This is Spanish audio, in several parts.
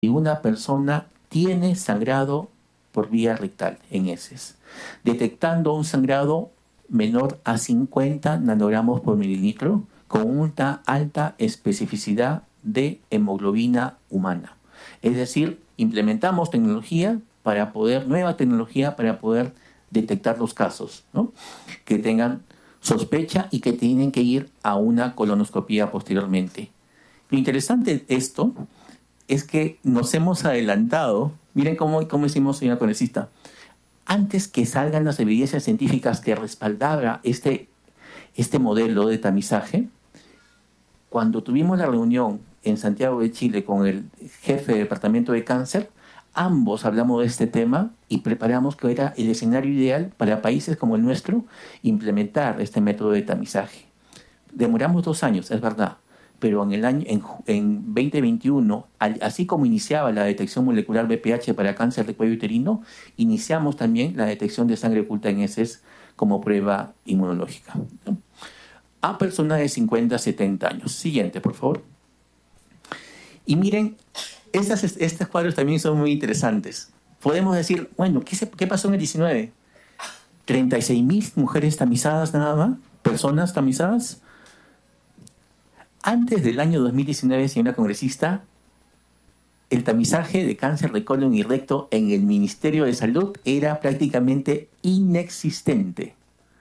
y una persona tiene sangrado por vía rectal en heces, detectando un sangrado menor a 50 nanogramos por mililitro con una alta especificidad de hemoglobina humana. Es decir, implementamos nueva tecnología para poder detectar los casos, ¿no?, que tengan sospecha y que tienen que ir a una colonoscopía posteriormente. Lo interesante de esto es que nos hemos adelantado. Miren cómo hicimos, señora congresista. Antes que salgan las evidencias científicas que respaldara este modelo de tamizaje, cuando tuvimos la reunión en Santiago de Chile con el jefe de departamento de cáncer, ambos hablamos de este tema y preparamos que era el escenario ideal para países como el nuestro implementar este método de tamizaje. Demoramos 2 años, es verdad, pero en 2021, así como iniciaba la detección molecular BPH para cáncer de cuello uterino, iniciamos también la detección de sangre oculta en heces como prueba inmunológica, ¿no?, a personas de 50 a 70 años. Siguiente, por favor. Y miren, estos cuadros también son muy interesantes. Podemos decir, bueno, ¿qué pasó en el 19? 36.000 mujeres tamizadas nada más, personas tamizadas. Antes del año 2019, señora congresista, el tamizaje de cáncer de colon y recto en el Ministerio de Salud era prácticamente inexistente.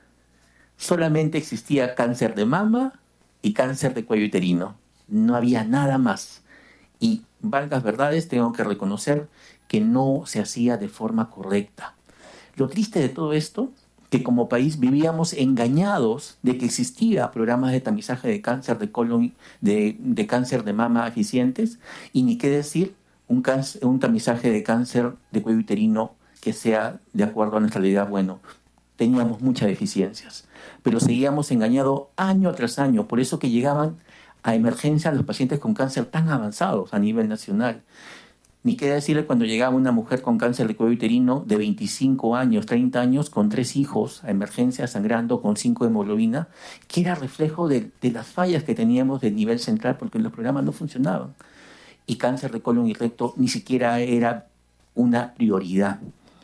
Solamente existía cáncer de mama y cáncer de cuello uterino. No había nada más. Y, valgas verdades, tengo que reconocer que no se hacía de forma correcta. Lo triste de todo esto, que como país vivíamos engañados de que existía programas de tamizaje de cáncer de colon, de cáncer de mama eficientes, y ni qué decir un tamizaje de cáncer de cuello uterino que sea de acuerdo a nuestra realidad. Bueno, teníamos muchas deficiencias, pero seguíamos engañados año tras año. Por eso que llegaban a emergencia los pacientes con cáncer tan avanzados a nivel nacional. Ni qué decirle cuando llegaba una mujer con cáncer de cuello uterino de 25 años, 30 años, con 3 hijos a emergencia, sangrando con 5 de hemoglobina, que era reflejo de las fallas que teníamos del nivel central, porque los programas no funcionaban. Y cáncer de colon y recto ni siquiera era una prioridad.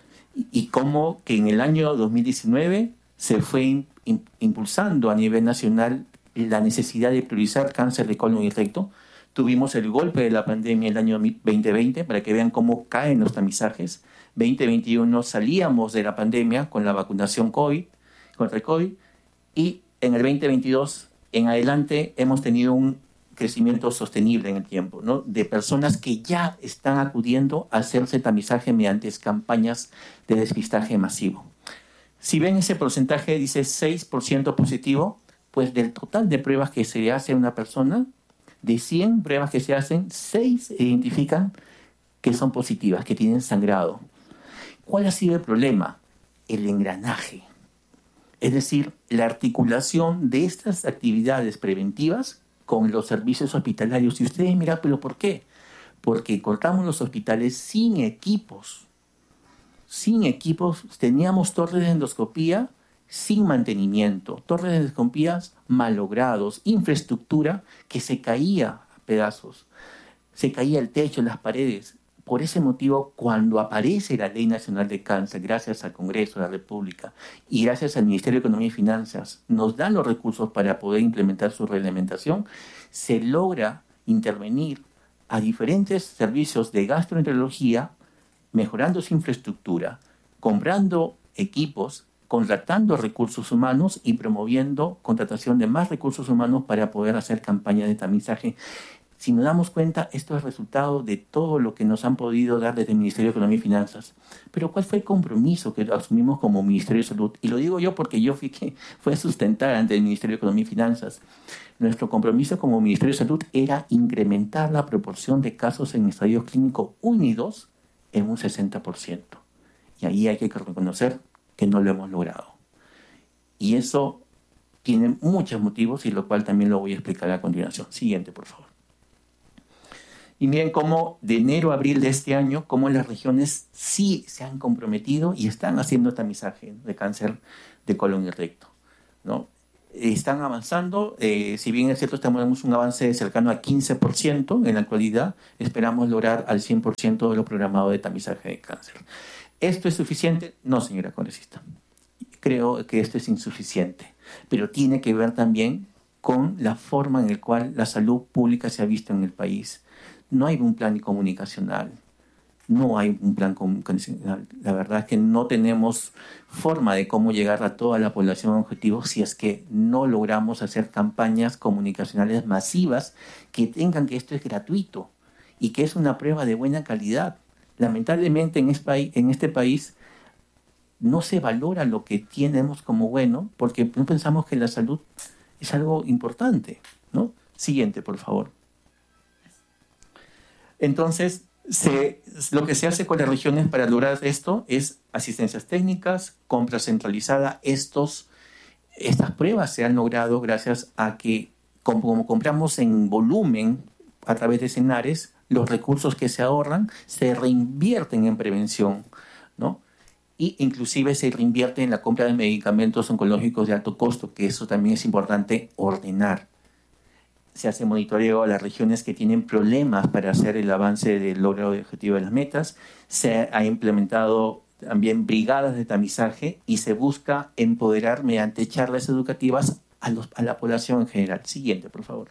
Y como que en el año 2019 se fue impulsando a nivel nacional la necesidad de priorizar cáncer de colon y recto. Tuvimos el golpe de la pandemia el año 2020, para que vean cómo caen los tamizajes. 2021 salíamos de la pandemia con la vacunación contra el COVID, y en el 2022 en adelante hemos tenido un crecimiento sostenible en el tiempo, ¿no?, de personas que ya están acudiendo a hacerse tamizaje mediante campañas de despistaje masivo. Si ven ese porcentaje, dice 6% positivo, pues del total de pruebas que se hace a una persona, de 100 pruebas que se hacen, 6 identifican que son positivas, que tienen sangrado. ¿Cuál ha sido el problema? El engranaje. Es decir, la articulación de estas actividades preventivas con los servicios hospitalarios. Y ustedes miran, ¿pero por qué? Porque cortamos los hospitales sin equipos. Sin equipos, teníamos torres de endoscopía sin mantenimiento, torres de endoscopías malogrados, infraestructura que se caía a pedazos, se caía el techo, las paredes. Por ese motivo, cuando aparece la Ley Nacional de Cáncer, gracias al Congreso de la República y gracias al Ministerio de Economía y Finanzas, nos dan los recursos para poder implementar su reglamentación, se logra intervenir a diferentes servicios de gastroenterología, mejorando su infraestructura, comprando equipos, contratando recursos humanos y promoviendo contratación de más recursos humanos para poder hacer campañas de tamizaje. Si nos damos cuenta, esto es resultado de todo lo que nos han podido dar desde el Ministerio de Economía y Finanzas. Pero ¿cuál fue el compromiso que asumimos como Ministerio de Salud? Y lo digo yo porque yo fui a sustentar ante el Ministerio de Economía y Finanzas. Nuestro compromiso como Ministerio de Salud era incrementar la proporción de casos en estadios clínicos 1 y 2 en un 60%. Y ahí hay que reconocer que no lo hemos logrado. Y eso tiene muchos motivos, y lo cual también lo voy a explicar a continuación. Siguiente, por favor. Y miren cómo de enero a abril de este año, cómo las regiones sí se han comprometido y están haciendo tamizaje de cáncer de colon y recto, ¿no? están avanzando. Si bien es cierto, tenemos un avance cercano a 15% en la actualidad, esperamos lograr al 100% de lo programado de tamizaje de cáncer. ¿Esto es suficiente? No, señora congresista. Creo que esto es insuficiente, pero tiene que ver también con la forma en la cual la salud pública se ha visto en el país. No hay un plan comunicacional. No hay un plan comunicacional. La verdad es que no tenemos forma de cómo llegar a toda la población objetivo si es que no logramos hacer campañas comunicacionales masivas que tengan que esto es gratuito y que es una prueba de buena calidad. Lamentablemente en este país no se valora lo que tenemos como bueno porque no pensamos que la salud es algo importante, ¿no? Siguiente, por favor. Entonces, lo que se hace con las regiones para lograr esto es asistencias técnicas, compra centralizada. Estas pruebas se han logrado gracias a que, como compramos en volumen a través de Senares, los recursos que se ahorran se reinvierten en prevención, ¿no? Y inclusive se reinvierte en la compra de medicamentos oncológicos de alto costo, que eso también es importante ordenar. Se hace monitoreo a las regiones que tienen problemas para hacer el avance del logro objetivo de las metas. Se ha implementado también brigadas de tamizaje y se busca empoderar mediante charlas educativas a la población en general. Siguiente, por favor.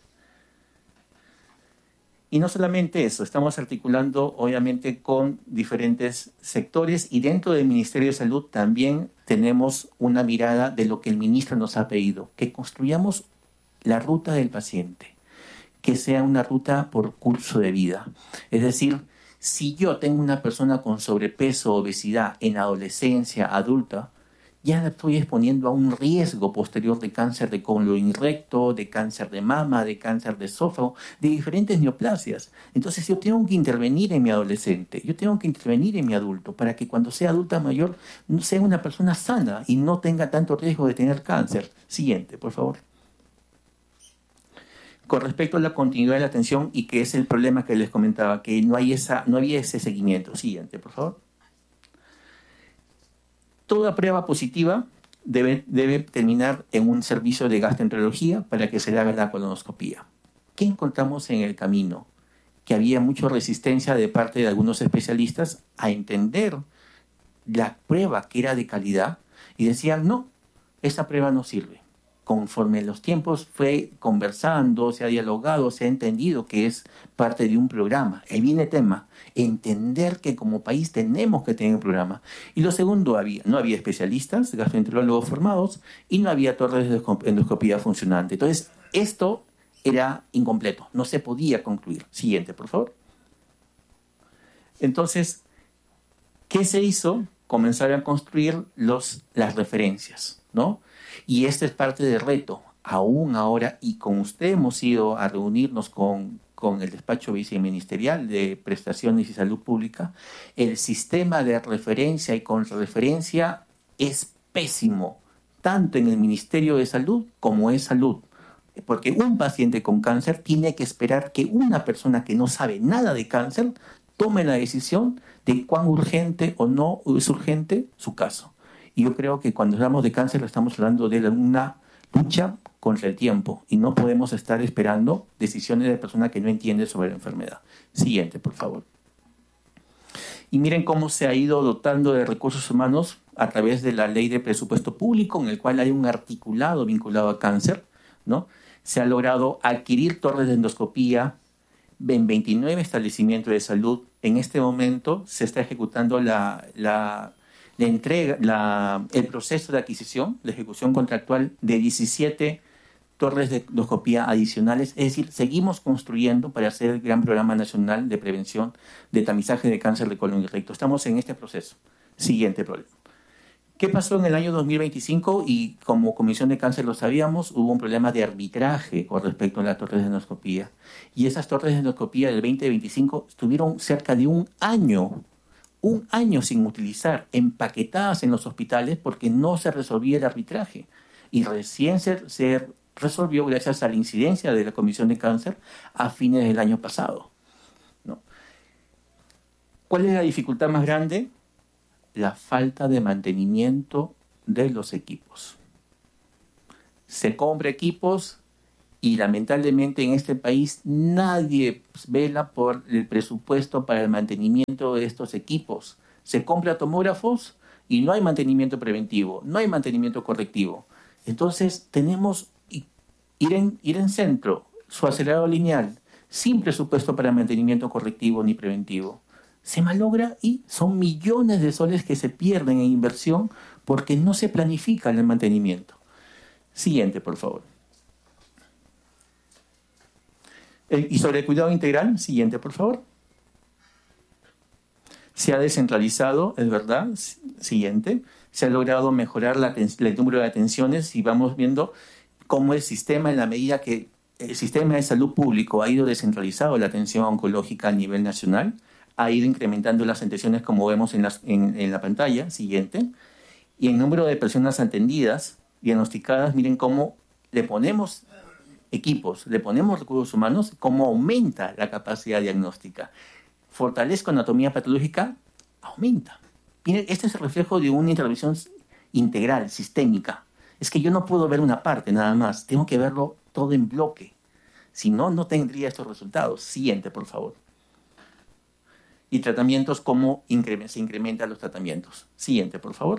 Y no solamente eso, estamos articulando obviamente con diferentes sectores y dentro del Ministerio de Salud también tenemos una mirada de lo que el ministro nos ha pedido, que construyamos la ruta del paciente, que sea una ruta por curso de vida. Es decir, si yo tengo una persona con sobrepeso, obesidad en adolescencia, adulta, ya la estoy exponiendo a un riesgo posterior de cáncer de colon recto, de cáncer de mama, de cáncer de esófago, de diferentes neoplasias. Entonces yo tengo que intervenir en mi adolescente, yo tengo que intervenir en mi adulto para que cuando sea adulta mayor sea una persona sana y no tenga tanto riesgo de tener cáncer. Siguiente, por favor. Con respecto a la continuidad de la atención y que es el problema que les comentaba, que no había ese seguimiento. Siguiente, por favor. Toda prueba positiva debe terminar en un servicio de gastroenterología para que se le haga la colonoscopía. ¿Qué encontramos en el camino? Que había mucha resistencia de parte de algunos especialistas a entender la prueba que era de calidad y decían, no, esa prueba no sirve. Conforme los tiempos fue conversando, se ha dialogado, se ha entendido que es parte de un programa. Ahí viene el tema, entender que como país tenemos que tener un programa. Y lo segundo, no había especialistas, gastroenterólogos formados, y no había torres de endoscopía funcionante. Entonces, esto era incompleto, no se podía concluir. Siguiente, por favor. Entonces, ¿qué se hizo? Comenzar a construir las referencias, ¿no? Y este es parte del reto. Aún ahora, y con usted hemos ido a reunirnos con el despacho viceministerial de Prestaciones y Salud Pública, el sistema de referencia y contrarreferencia es pésimo, tanto en el Ministerio de Salud como en Salud. Porque un paciente con cáncer tiene que esperar que una persona que no sabe nada de cáncer tome la decisión de cuán urgente o no es urgente su caso. Y yo creo que cuando hablamos de cáncer estamos hablando de una lucha contra el tiempo y no podemos estar esperando decisiones de personas que no entienden sobre la enfermedad. Siguiente, por favor. Y miren cómo se ha ido dotando de recursos humanos a través de la ley de presupuesto público, en el cual hay un articulado vinculado a cáncer, ¿no? Se ha logrado adquirir torres de endoscopía en 29 establecimientos de salud. En este momento se está ejecutando el proceso de adquisición, la ejecución contractual de 17 torres de endoscopía adicionales. Es decir, seguimos construyendo para hacer el gran programa nacional de prevención de tamizaje de cáncer de colon y recto. Estamos en este proceso. Siguiente problema. ¿Qué pasó en el año 2025? Y como Comisión de Cáncer lo sabíamos, hubo un problema de arbitraje con respecto a las torres de endoscopía. Y esas torres de endoscopía del 2025 estuvieron cerca de un año sin utilizar, empaquetadas en los hospitales porque no se resolvía el arbitraje. Y recién se resolvió gracias a la incidencia de la Comisión de Cáncer a fines del año pasado, ¿no? ¿Cuál es la dificultad más grande? La falta de mantenimiento de los equipos. se compra equipos y lamentablemente en este país nadie vela por el presupuesto para el mantenimiento de estos equipos. Se compra tomógrafos y no hay mantenimiento preventivo, no hay mantenimiento correctivo. Entonces tenemos ir en centro, su acelerado lineal, sin presupuesto para mantenimiento correctivo ni preventivo. Se malogra y son millones de soles que se pierden en inversión porque no se planifica el mantenimiento. Siguiente, por favor. Y sobre el cuidado integral, siguiente, por favor. Se ha descentralizado, es verdad. Siguiente. Se ha logrado mejorar el número de atenciones y vamos viendo cómo el sistema, en la medida que el sistema de salud público ha ido descentralizado la atención oncológica a nivel nacional, ha ido incrementando las atenciones como vemos en la pantalla. Siguiente. Y el número de personas atendidas, diagnosticadas, miren cómo le ponemos equipos, le ponemos recursos humanos, cómo aumenta la capacidad diagnóstica. Fortalezco anatomía patológica, aumenta. Miren, este es el reflejo de una intervención integral, sistémica. Es que yo no puedo ver una parte nada más, tengo que verlo todo en bloque. Si no, no tendría estos resultados. Siguiente, por favor. Y tratamientos, cómo se incrementan los tratamientos. Siguiente, por favor.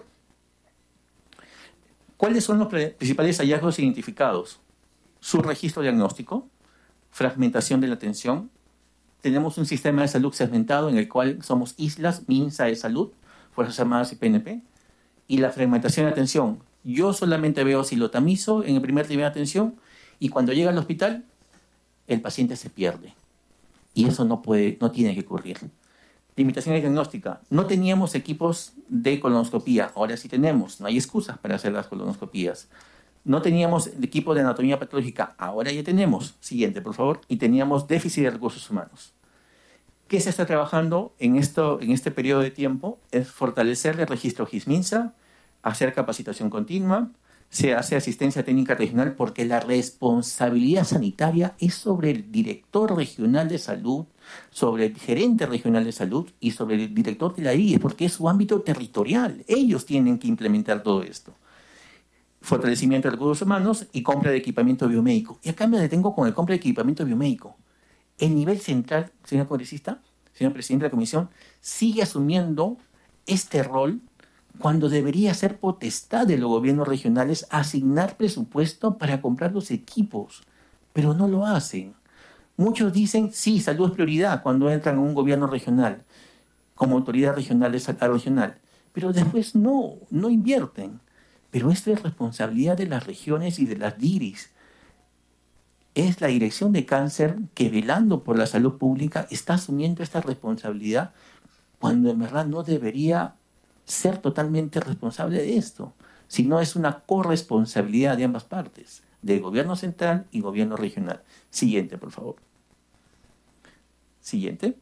¿Cuáles son los principales hallazgos identificados? Subregistro diagnóstico, fragmentación de la atención. Tenemos un sistema de salud segmentado en el cual somos islas, MINSA de salud, Fuerzas Armadas y PNP. Y la fragmentación de atención. Yo solamente veo si lo tamizo en el primer nivel de atención y cuando llega al hospital, el paciente se pierde. Y eso no tiene que ocurrir. Limitaciones diagnósticas. No teníamos equipos de colonoscopía, ahora sí tenemos. No hay excusas para hacer las colonoscopías. No teníamos equipo de anatomía patológica, ahora ya tenemos. Siguiente, por favor. Y teníamos déficit de recursos humanos. ¿Qué se está trabajando en este periodo de tiempo? Es fortalecer el registro GISMINSA, hacer capacitación continua, se hace asistencia técnica regional porque la responsabilidad sanitaria es sobre el director regional de salud, sobre el gerente regional de salud y sobre el director de la IE, porque es su ámbito territorial. Ellos tienen que implementar todo esto. Fortalecimiento de recursos humanos y compra de equipamiento biomédico. Y acá me detengo con el compra de equipamiento biomédico. El nivel central, señor congresista, señor presidente de la comisión, sigue asumiendo este rol cuando debería ser potestad de los gobiernos regionales asignar presupuesto para comprar los equipos, pero no lo hacen. Muchos dicen, sí, salud es prioridad cuando entran en un gobierno regional, como autoridad regional de salud regional, pero después no invierten. Pero esto es responsabilidad de las regiones y de las DIRIS. Es la Dirección de Cáncer que, velando por la salud pública, está asumiendo esta responsabilidad cuando en verdad no debería ser totalmente responsable de esto, sino es una corresponsabilidad de ambas partes, del gobierno central y gobierno regional. Siguiente, por favor. Siguiente.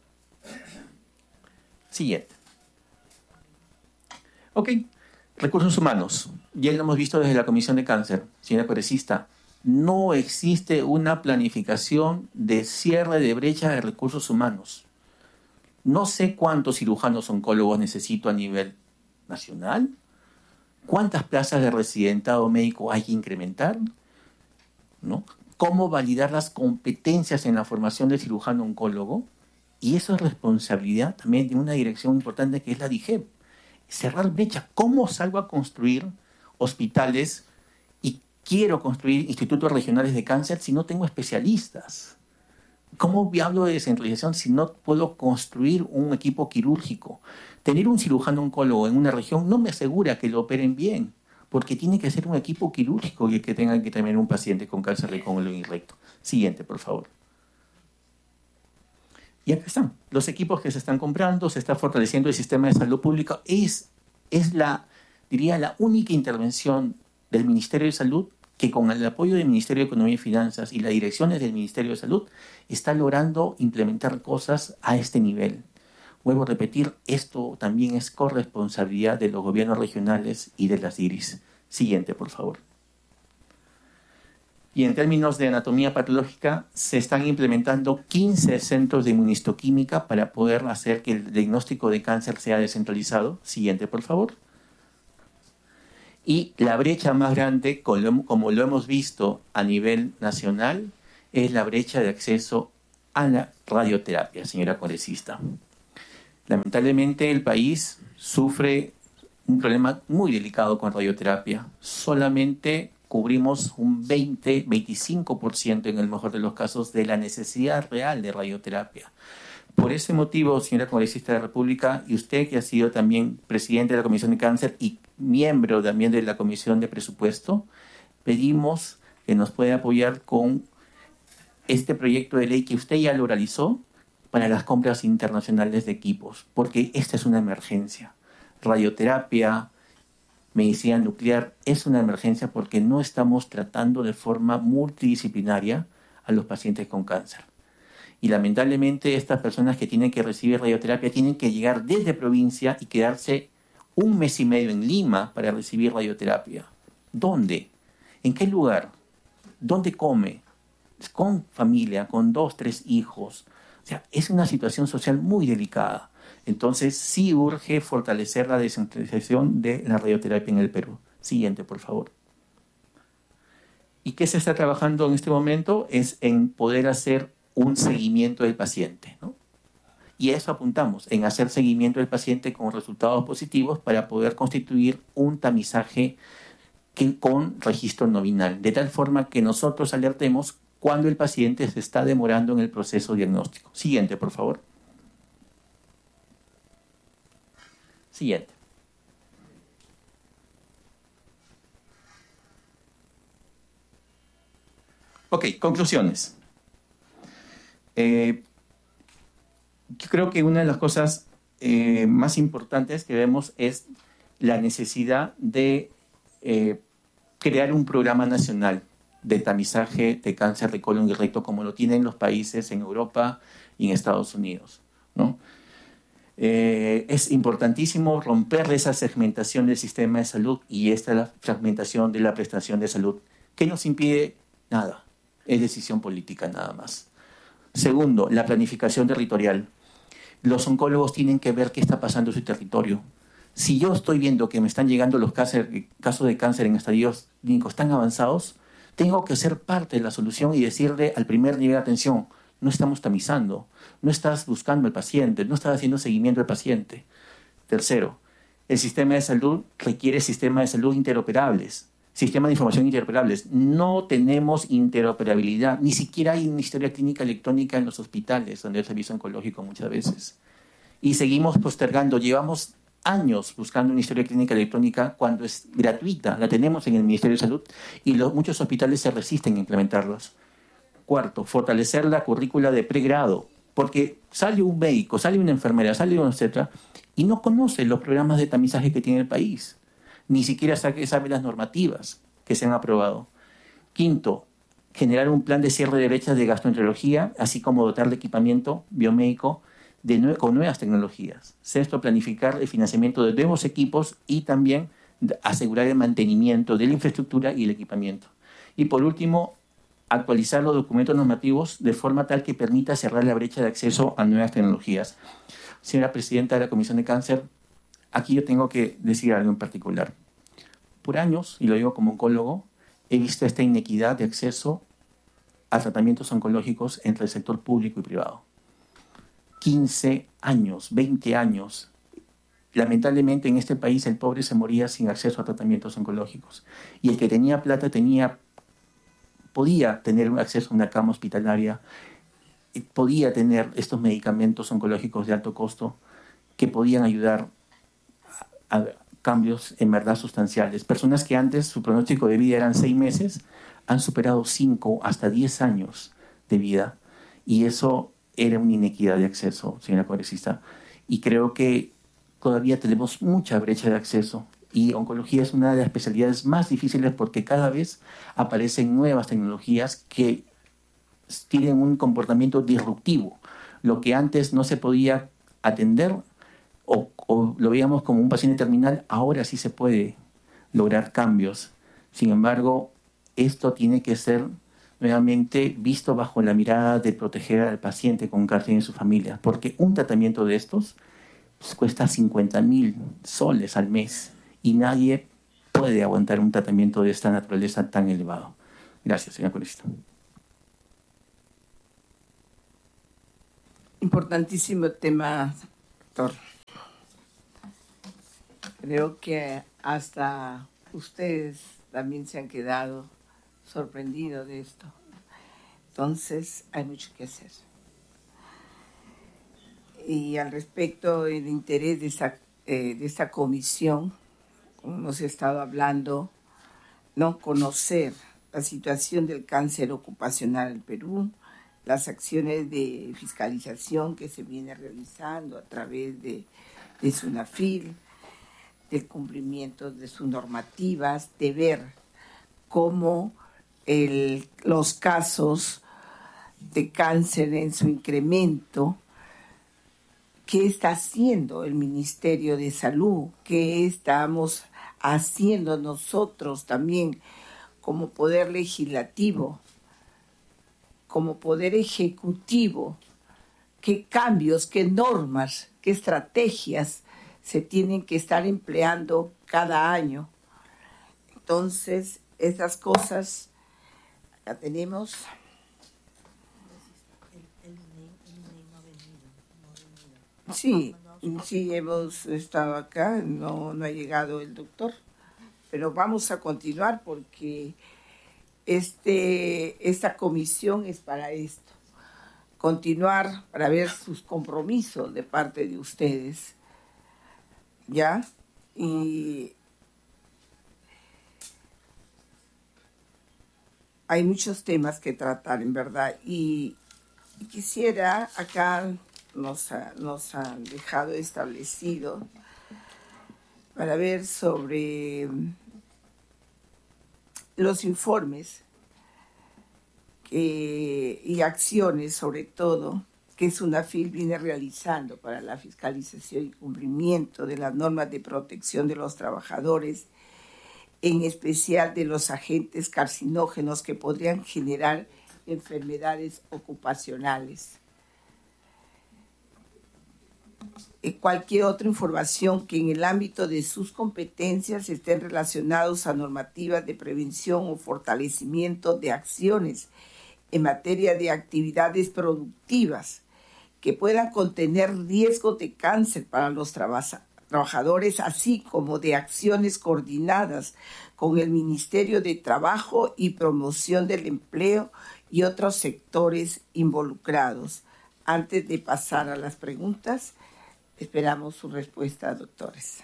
Ok. Recursos humanos. Ya lo hemos visto desde la Comisión de Cáncer, señora congresista. No existe una planificación de cierre de brecha de recursos humanos. No sé cuántos cirujanos oncólogos necesito a nivel nacional. ¿Cuántas plazas de residentado médico hay que incrementar? ¿No? ¿Cómo validar las competencias en la formación del cirujano oncólogo? Y eso es responsabilidad también de una dirección importante que es la DIGEP. Cerrar brecha. ¿Cómo salgo a construir hospitales y quiero construir institutos regionales de cáncer si no tengo especialistas? ¿Cómo hablo de descentralización si no puedo construir un equipo quirúrgico? Tener un cirujano oncólogo en una región no me asegura que lo operen bien, porque tiene que ser un equipo quirúrgico el que tenga que tener un paciente con cáncer de colon y recto. Siguiente, por favor. Y acá están los equipos que se están comprando, se está fortaleciendo el sistema de salud pública. Es la única intervención del Ministerio de Salud que con el apoyo del Ministerio de Economía y Finanzas y las direcciones del Ministerio de Salud está logrando implementar cosas a este nivel. Vuelvo a repetir, esto también es corresponsabilidad de los gobiernos regionales y de las DIRIS. Siguiente, por favor. Y en términos de anatomía patológica, se están implementando 15 centros de inmunistoquímica para poder hacer que el diagnóstico de cáncer sea descentralizado. Siguiente, por favor. Y la brecha más grande, como lo hemos visto a nivel nacional, es la brecha de acceso a la radioterapia, señora congresista. Lamentablemente el país sufre un problema muy delicado con radioterapia. Solamente cubrimos un 20-25% en el mejor de los casos de la necesidad real de radioterapia. Por ese motivo, señora congresista de la República, y usted que ha sido también presidente de la Comisión de Cáncer y miembro también de la Comisión de Presupuesto, pedimos que nos pueda apoyar con este proyecto de ley que usted ya lo realizó para las compras internacionales de equipos, porque esta es una emergencia. Radioterapia, medicina nuclear es una emergencia porque no estamos tratando de forma multidisciplinaria a los pacientes con cáncer. Y lamentablemente estas personas que tienen que recibir radioterapia tienen que llegar desde provincia y quedarse 1 mes y medio en Lima para recibir radioterapia. ¿Dónde? ¿En qué lugar? ¿Dónde come? Con familia, con 2, 3 hijos. O sea, es una situación social muy delicada. Entonces, sí urge fortalecer la descentralización de la radioterapia en el Perú. Siguiente, por favor. ¿Y qué se está trabajando en este momento? Es en poder hacer un seguimiento del paciente, ¿no? Y a eso apuntamos, en hacer seguimiento del paciente con resultados positivos para poder constituir un tamizaje con registro nominal, de tal forma que nosotros alertemos cuando el paciente se está demorando en el proceso diagnóstico. Siguiente, por favor. Siguiente. Ok, conclusiones. Yo creo que una de las cosas más importantes que vemos es la necesidad de crear un programa nacional de tamizaje de cáncer de colon y recto como lo tienen los países en Europa y en Estados Unidos, ¿no? Es importantísimo romper esa segmentación del sistema de salud y esta fragmentación de la prestación de salud. ¿Qué nos impide? Nada. Es decisión política nada más. Segundo, la planificación territorial. Los oncólogos tienen que ver qué está pasando en su territorio. Si yo estoy viendo que me están llegando los casos de cáncer en estadios clínicos tan avanzados, tengo que ser parte de la solución y decirle al primer nivel de atención, no estamos tamizando, no estás buscando al paciente, no estás haciendo seguimiento al paciente. Tercero, el sistema de salud requiere sistemas de salud interoperables, sistemas de información interoperables. No tenemos interoperabilidad, ni siquiera hay una historia clínica electrónica en los hospitales, donde hay el servicio oncológico muchas veces. Y seguimos postergando, llevamos años buscando una historia clínica electrónica cuando es gratuita, la tenemos en el Ministerio de Salud y muchos hospitales se resisten a implementarlos. Cuarto, fortalecer la currícula de pregrado, porque sale un médico, sale una enfermera, sale un etcétera, y no conoce los programas de tamizaje que tiene el país, ni siquiera sabe las normativas que se han aprobado. Quinto, generar un plan de cierre de brechas de gastroenterología, así como dotar de equipamiento biomédico con nuevas tecnologías. Sexto, planificar el financiamiento de nuevos equipos y también asegurar el mantenimiento de la infraestructura y el equipamiento. Y por último, actualizar los documentos normativos de forma tal que permita cerrar la brecha de acceso a nuevas tecnologías. Señora Presidenta de la Comisión de Cáncer, aquí yo tengo que decir algo en particular. Por años, y lo digo como oncólogo, he visto esta inequidad de acceso a tratamientos oncológicos entre el sector público y privado. 15 años, 20 años. Lamentablemente en este país el pobre se moría sin acceso a tratamientos oncológicos. Y el que tenía plata podía tener acceso a una cama hospitalaria, podía tener estos medicamentos oncológicos de alto costo que podían ayudar a cambios en verdad sustanciales. Personas que antes su pronóstico de vida eran 6 meses, han superado 5 hasta 10 años de vida. Y eso era una inequidad de acceso, señora congresista. Y creo que todavía tenemos mucha brecha de acceso. Y oncología es una de las especialidades más difíciles porque cada vez aparecen nuevas tecnologías que tienen un comportamiento disruptivo. Lo que antes no se podía atender o lo veíamos como un paciente terminal, ahora sí se puede lograr cambios. Sin embargo, esto tiene que ser nuevamente visto bajo la mirada de proteger al paciente con cáncer y su familia, porque un tratamiento de estos cuesta 50.000 soles al mes y nadie puede puede aguantar un tratamiento de esta naturaleza tan elevado. Gracias, señor congresista. Importantísimo tema, doctor. Creo que hasta ustedes también se han quedado sorprendidos de esto. Entonces, hay mucho que hacer. Y al respecto, el interés de esta comisión, como hemos estado hablando, no conocer la situación del cáncer ocupacional en Perú, las acciones de fiscalización que se viene realizando a través de SUNAFIL, del cumplimiento de sus normativas, de ver cómo los casos de cáncer en su incremento, qué está haciendo el Ministerio de Salud, qué estamos haciendo nosotros también como poder legislativo, como poder ejecutivo, qué cambios, qué normas, qué estrategias se tienen que estar empleando cada año. Entonces, esas cosas las tenemos. Sí, hemos estado acá, no ha llegado el doctor, pero vamos a continuar porque esta comisión es para esto, continuar para ver sus compromisos de parte de ustedes, ¿ya? Y hay muchos temas que tratar, en verdad, y quisiera, acá nos han dejado establecido para ver sobre los informes y acciones, sobre todo, que SUNAFIL viene realizando para la fiscalización y cumplimiento de las normas de protección de los trabajadores, en especial de los agentes carcinógenos que podrían generar enfermedades ocupacionales. Cualquier otra información que en el ámbito de sus competencias estén relacionados a normativas de prevención o fortalecimiento de acciones en materia de actividades productivas que puedan contener riesgos de cáncer para los trabajadores, así como de acciones coordinadas con el Ministerio de Trabajo y Promoción del Empleo y otros sectores involucrados. Antes de pasar a las preguntas, esperamos su respuesta, doctores.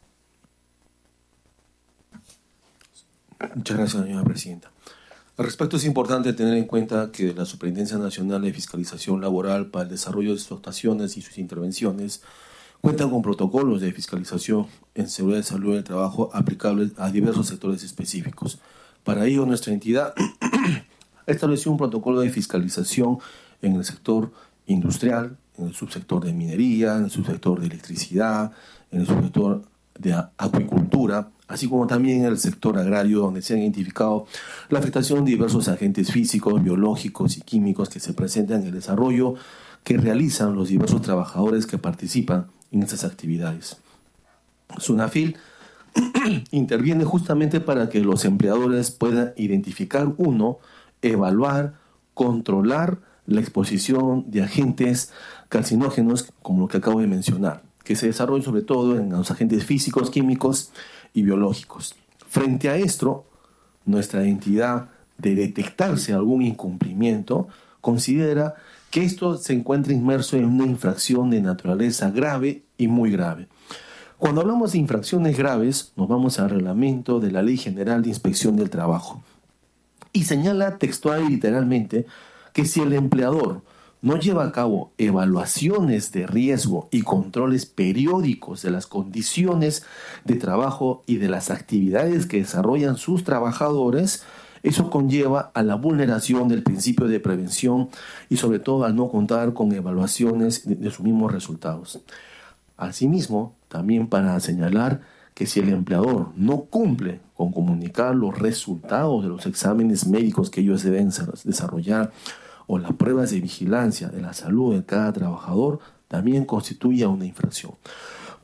Muchas gracias, señora presidenta. Al respecto, es importante tener en cuenta que la Superintendencia Nacional de Fiscalización Laboral para el Desarrollo de sus actuaciones y sus intervenciones cuenta con protocolos de fiscalización en seguridad de salud del trabajo aplicables a diversos sectores específicos. Para ello, nuestra entidad estableció un protocolo de fiscalización en el sector industrial, en el subsector de minería, en el subsector de electricidad, en el subsector de acuicultura, así como también en el sector agrario, donde se han identificado la afectación de diversos agentes físicos, biológicos y químicos que se presentan en el desarrollo que realizan los diversos trabajadores que participan en estas actividades. SUNAFIL interviene justamente para que los empleadores puedan identificar, evaluar, controlar la exposición de agentes carcinógenos, como lo que acabo de mencionar, que se desarrollan sobre todo en los agentes físicos, químicos y biológicos. Frente a esto, nuestra entidad, de detectarse algún incumplimiento, considera que esto se encuentra inmerso en una infracción de naturaleza grave y muy grave. Cuando hablamos de infracciones graves, nos vamos al reglamento de la Ley General de Inspección del Trabajo y señala textual y literalmente que si el empleador no lleva a cabo evaluaciones de riesgo y controles periódicos de las condiciones de trabajo y de las actividades que desarrollan sus trabajadores, eso conlleva a la vulneración del principio de prevención y sobre todo al no contar con evaluaciones de sus mismos resultados. Asimismo, también para señalar que si el empleador no cumple con comunicar los resultados de los exámenes médicos que ellos deben desarrollar o las pruebas de vigilancia de la salud de cada trabajador, también constituye una infracción.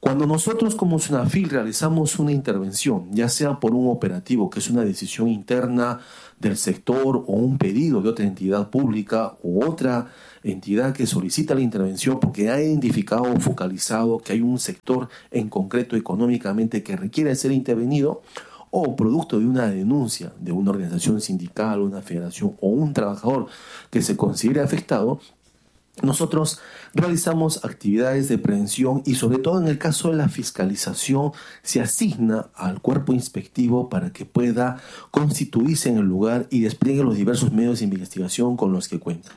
Cuando nosotros como SUNAFIL realizamos una intervención, ya sea por un operativo, que es una decisión interna del sector, o un pedido de otra entidad pública u otra entidad que solicita la intervención porque ha identificado o focalizado que hay un sector en concreto económicamente que requiere ser intervenido, o producto de una denuncia de una organización sindical, una federación o un trabajador que se considere afectado, nosotros realizamos actividades de prevención y sobre todo en el caso de la fiscalización se asigna al cuerpo inspectivo para que pueda constituirse en el lugar y despliegue los diversos medios de investigación con los que cuenta.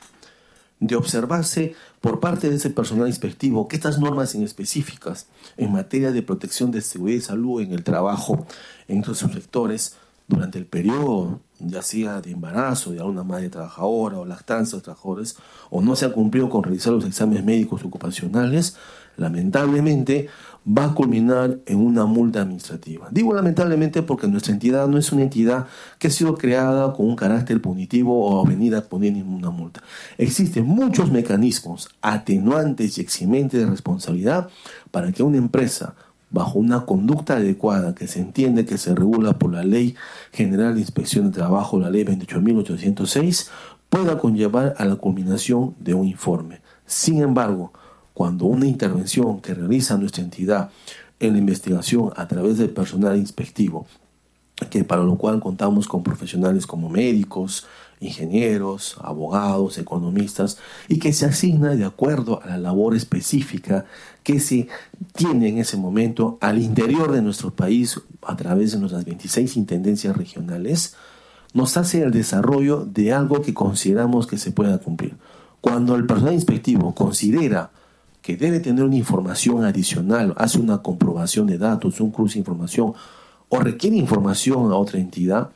De observarse por parte de ese personal inspectivo que estas normas en específicas en materia de protección de seguridad y salud en el trabajo en estos sectores durante el periodo, ya sea de embarazo de alguna madre trabajadora o lactancia de trabajadores, o no se ha cumplido con realizar los exámenes médicos ocupacionales, lamentablemente va a culminar en una multa administrativa. Digo lamentablemente porque nuestra entidad no es una entidad que ha sido creada con un carácter punitivo o venida a poner una multa. Existen muchos mecanismos atenuantes y eximentes de responsabilidad para que una empresa, bajo una conducta adecuada que se entiende que se regula por la Ley General de Inspección de Trabajo, la Ley 28.806, pueda conllevar a la culminación de un informe. Sin embargo, cuando una intervención que realiza nuestra entidad en la investigación a través del personal inspectivo, que para lo cual contamos con profesionales como médicos, ingenieros, abogados, economistas, y que se asigna de acuerdo a la labor específica que se tiene en ese momento al interior de nuestro país a través de nuestras 26 intendencias regionales, nos hace el desarrollo de algo que consideramos que se pueda cumplir. Cuando el personal inspectivo considera que debe tener una información adicional, hace una comprobación de datos, un cruce de información, o requiere información a otra entidad,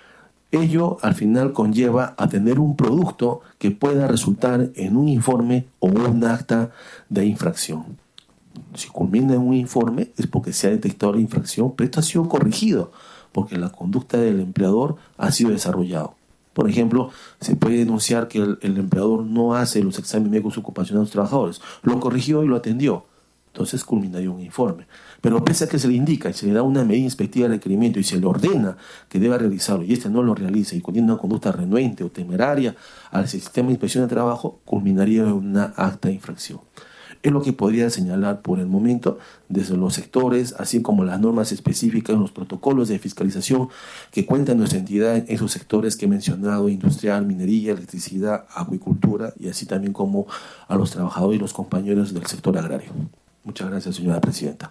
ello al final conlleva a tener un producto que pueda resultar en un informe o un acta de infracción. Si culmina en un informe es porque se ha detectado la infracción, pero esto ha sido corregido porque la conducta del empleador ha sido desarrollado. Por ejemplo, se puede denunciar que el empleador no hace los exámenes médicos ocupacionales a los trabajadores. Lo corrigió y lo atendió. Entonces culminaría un informe. Pero pese a que se le indica y se le da una medida inspectiva de requerimiento y se le ordena que deba realizarlo y este no lo realiza y contiene una conducta renuente o temeraria al sistema de inspección de trabajo, culminaría en una acta de infracción. Es lo que podría señalar por el momento desde los sectores, así como las normas específicas, los protocolos de fiscalización que cuenta nuestra entidad en esos sectores que he mencionado: industrial, minería, electricidad, acuicultura, y así también como a los trabajadores y los compañeros del sector agrario. Muchas gracias, señora presidenta.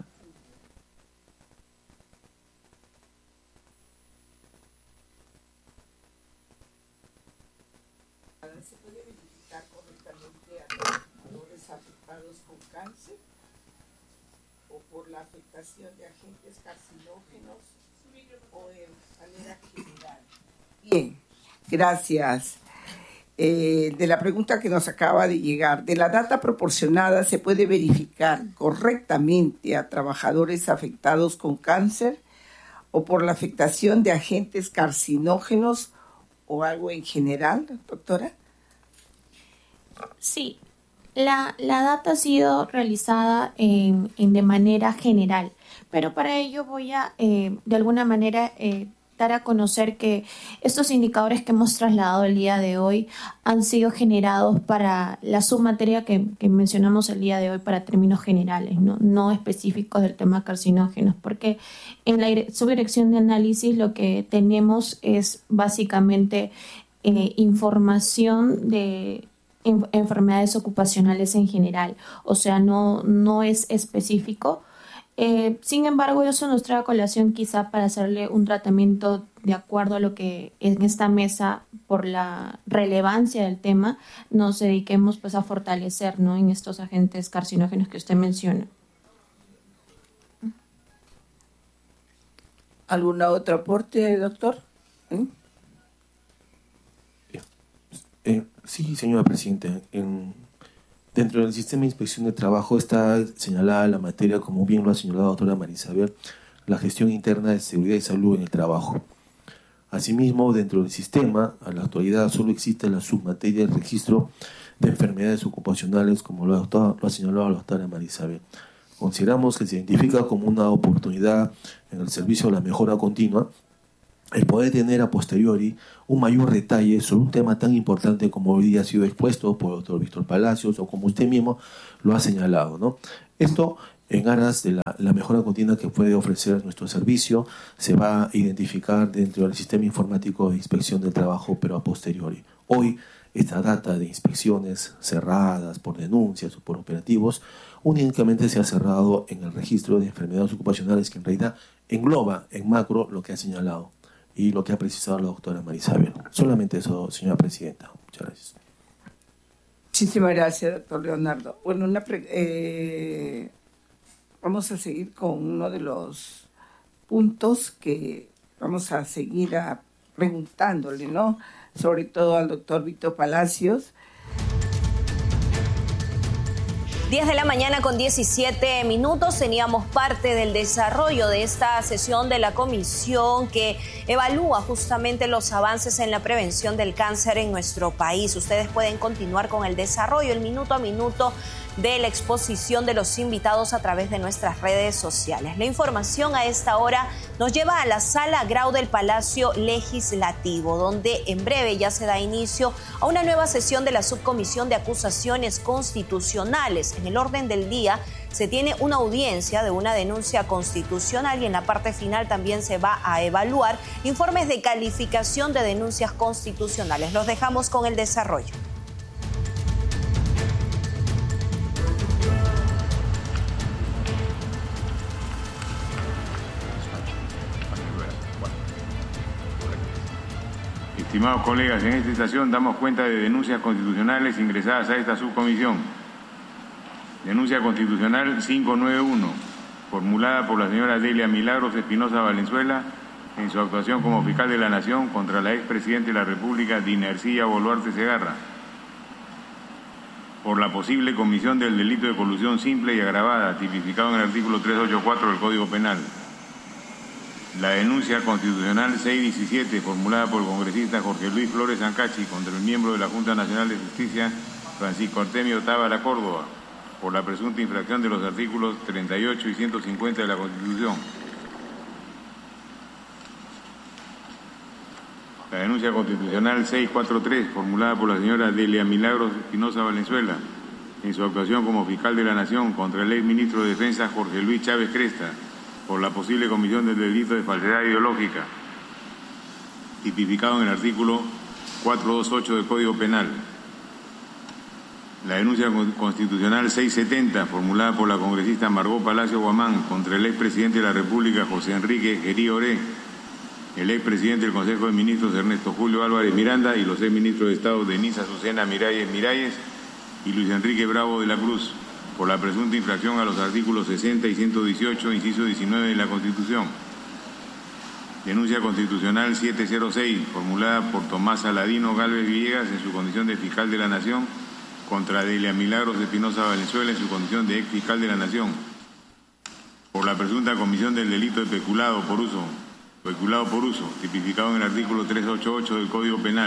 ¿Se puede verificar correctamente a los trabajadores afectados con cáncer o por la afectación de agentes carcinógenos o en manera general? Bien, gracias. De la pregunta que nos acaba de llegar, de la data proporcionada, ¿se puede verificar correctamente a trabajadores afectados con cáncer o por la afectación de agentes carcinógenos o algo en general, doctora? Sí, la data ha sido realizada de manera general, pero para ello voy a, de alguna manera, dar a conocer que estos indicadores que hemos trasladado el día de hoy han sido generados para la submateria que mencionamos el día de hoy para términos generales, no específicos del tema carcinógenos, porque en la subdirección de análisis lo que tenemos es básicamente información de enfermedades ocupacionales en general, o sea, no es específico. Sin embargo, eso nos trae a colación quizá para hacerle un tratamiento de acuerdo a lo que en esta mesa, por la relevancia del tema, nos dediquemos pues a fortalecer, ¿no?, en estos agentes carcinógenos que usted menciona. ¿Algún otro aporte, doctor? Sí, señora presidenta. Dentro del sistema de inspección de trabajo está señalada la materia, como bien lo ha señalado la doctora María Isabel, la gestión interna de seguridad y salud en el trabajo. Asimismo, dentro del sistema, a la actualidad solo existe la submateria del registro de enfermedades ocupacionales, como lo ha señalado la doctora María Isabel. Consideramos que se identifica como una oportunidad en el servicio de la mejora continua el poder tener a posteriori un mayor detalle sobre un tema tan importante como hoy día ha sido expuesto por el doctor Víctor Palacios o como usted mismo lo ha señalado, ¿no? Esto en aras de la mejora continua que puede ofrecer nuestro servicio, se va a identificar dentro del sistema informático de inspección del trabajo, pero a posteriori. Hoy, esta data de inspecciones cerradas por denuncias o por operativos únicamente se ha cerrado en el registro de enfermedades ocupacionales que en realidad engloba en macro lo que ha señalado y lo que ha precisado la doctora Marisabel. Solamente eso, señora presidenta. Muchas gracias. Muchísimas gracias, doctor Leonardo. Bueno, vamos a seguir con uno de los puntos que vamos a seguir preguntándole, ¿no? Sobre todo al doctor Víctor Palacios. 10 de la mañana con 17 minutos, teníamos parte del desarrollo de esta sesión de la comisión que evalúa justamente los avances en la prevención del cáncer en nuestro país. Ustedes pueden continuar con el desarrollo, el minuto a minuto de la exposición de los invitados a través de nuestras redes sociales. La información a esta hora nos lleva a la Sala Grau del Palacio Legislativo, donde en breve ya se da inicio a una nueva sesión de la Subcomisión de Acusaciones Constitucionales. En el orden del día se tiene una audiencia de una denuncia constitucional y en la parte final también se va a evaluar informes de calificación de denuncias constitucionales. Los dejamos con el desarrollo. Estimados colegas, en esta estación damos cuenta de denuncias constitucionales ingresadas a esta subcomisión. Denuncia constitucional 591, formulada por la señora Delia Milagros Espinosa Valenzuela en su actuación como fiscal de la Nación contra la expresidenta de la República, Dina Ercilla Boluarte Segarra, por la posible comisión del delito de colusión simple y agravada, tipificado en el artículo 384 del Código Penal. La denuncia constitucional 617, formulada por el congresista Jorge Luis Flores Ancachi contra el miembro de la Junta Nacional de Justicia, Francisco Artemio Tábara Córdoba, por la presunta infracción de los artículos 38 y 150 de la Constitución. La denuncia constitucional 643, formulada por la señora Delia Milagros Espinosa Valenzuela, en su actuación como fiscal de la Nación contra el exministro de Defensa Jorge Luis Chávez Cresta, por la posible comisión del delito de falsedad ideológica, tipificado en el artículo 428 del Código Penal. La denuncia constitucional 670, formulada por la congresista Margot Palacio Guamán contra el expresidente de la República, José Enrique Gerí Oré, el expresidente del Consejo de Ministros, Ernesto Julio Álvarez Miranda, y los exministros de Estado, Denise Azucena Miralles y Luis Enrique Bravo de la Cruz, por la presunta infracción a los artículos 60 y 118, inciso 19 de la Constitución. Denuncia constitucional 706, formulada por Tomás Aladino Gálvez Villegas en su condición de fiscal de la Nación, contra Delia Milagros Espinosa Valenzuela en su condición de ex fiscal de la Nación, por la presunta comisión del delito de peculado por uso, tipificado en el artículo 388 del Código Penal.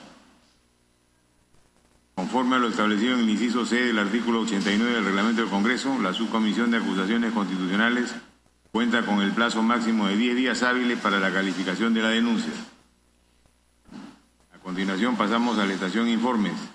Conforme a lo establecido en el inciso C del artículo 89 del Reglamento del Congreso, la Subcomisión de Acusaciones Constitucionales cuenta con el plazo máximo de 10 días hábiles para la calificación de la denuncia. A continuación pasamos a la estación Informes.